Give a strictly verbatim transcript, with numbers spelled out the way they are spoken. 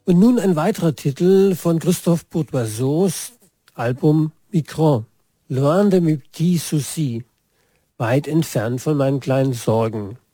Und nun ein weiterer Titel von Christophe Bourdoiseaus Album Micron, Loin de mes petits soucis, weit entfernt von meinen kleinen Sorgen.